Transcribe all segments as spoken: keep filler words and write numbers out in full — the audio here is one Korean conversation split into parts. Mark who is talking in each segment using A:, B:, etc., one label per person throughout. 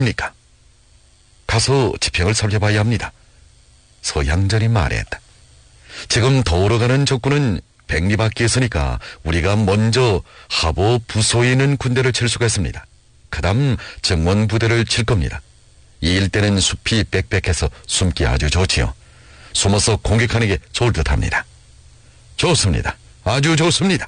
A: 합니까? 가서 지평을 살펴봐야 합니다. 서양전이 말했다. 지금 도우러 가는 적군은 백리 밖에 있으니까 우리가 먼저 하보 부소에 있는 군대를 칠 수가 있습니다. 그 다음 정원 부대를 칠 겁니다. 이 일대는 숲이 빽빽해서 숨기 아주 좋지요. 숨어서 공격하는 게 좋을 듯합니다. 좋습니다. 아주 좋습니다.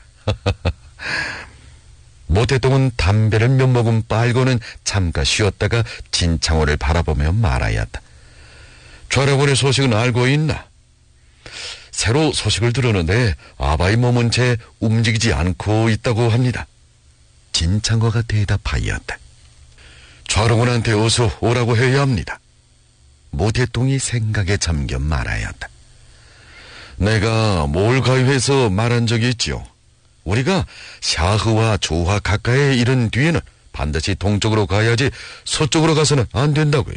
A: 모태똥은 담배를 몇 모금 빨고는 잠깐 쉬었다가 진창호를 바라보며 말하였다. 좌라군의 소식은 알고 있나? 새로 소식을 들었는데 아바의 몸은 채 움직이지 않고 있다고 합니다. 진창호가 대답하였다. 좌라군한테 어서 오라고 해야 합니다. 모태똥이 생각에 잠겨 말하였다. 내가 몰가유해서 말한 적이 있지요. 우리가 샤흐와 조화 가까이에 이른 뒤에는 반드시 동쪽으로 가야지 서쪽으로 가서는 안 된다고요.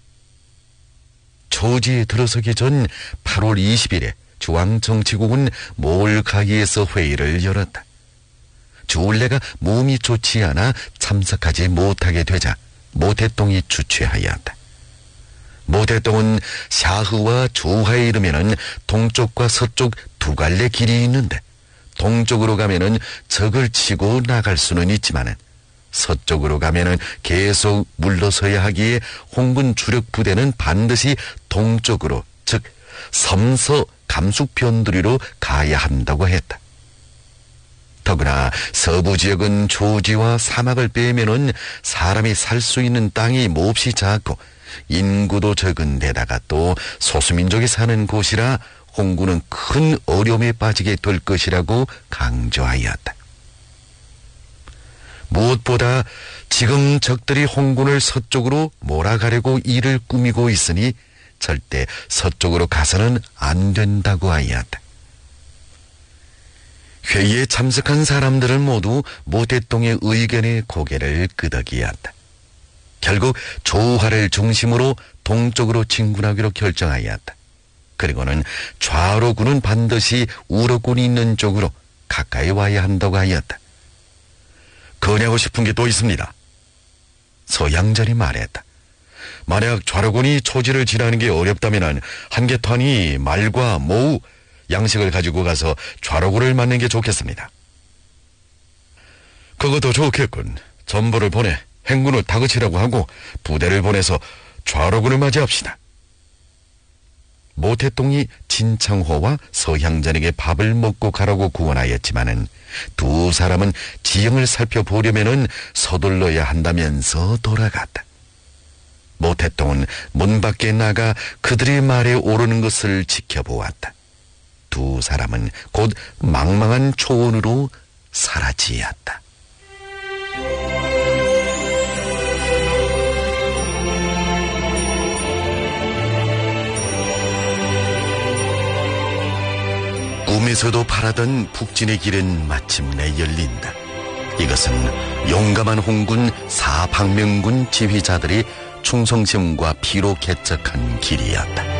A: 초지에 들어서기 전 팔월 이십일에 중앙정치국은 몰가이에서 회의를 열었다. 주울레가 몸이 좋지 않아 참석하지 못하게 되자 모태똥이 주최하였다. 모태똥은 샤흐와 조화에 이르면은 동쪽과 서쪽 두 갈래 길이 있는데 동쪽으로 가면은 적을 치고 나갈 수는 있지만은 서쪽으로 가면은 계속 물러서야 하기에 홍군 주력 부대는 반드시 동쪽으로, 즉 섬서 감숙변두리로 가야 한다고 했다. 더구나 서부 지역은 조지와 사막을 빼면은 사람이 살 수 있는 땅이 몹시 작고 인구도 적은 데다가 또 소수민족이 사는 곳이라 홍군은 큰 어려움에 빠지게 될 것이라고 강조하였다. 무엇보다 지금 적들이 홍군을 서쪽으로 몰아가려고 일을 꾸미고 있으니 절대 서쪽으로 가서는 안 된다고 하였다. 회의에 참석한 사람들은 모두 모태똥의 의견에 고개를 끄덕이었다. 결국 조화를 중심으로 동쪽으로 진군하기로 결정하였다. 그리고는 좌로군은 반드시 우로군이 있는 쪽으로 가까이 와야 한다고 하였다. 건의하고 싶은 게 또 있습니다. 서양전이 말했다. 만약 좌로군이 초지를 지나는 게 어렵다면 한계탄이 말과 모우, 양식을 가지고 가서 좌로군을 맞는 게 좋겠습니다. 그것도 좋겠군. 전부를 보내 행군을 다그치라고 하고 부대를 보내서 좌로군을 맞이합시다. 모태똥이 진창호와 서향전에게 밥을 먹고 가라고 구원하였지만은 두 사람은 지형을 살펴보려면은 서둘러야 한다면서 돌아갔다. 모태똥은 문 밖에 나가 그들의 말에 오르는 것을 지켜보았다. 두 사람은 곧 망망한 초원으로 사라지었다. 꿈에서도 바라던 북진의 길은 마침내 열린다. 이것은 용감한 홍군 사방명군 지휘자들이 충성심과 피로 개척한 길이었다.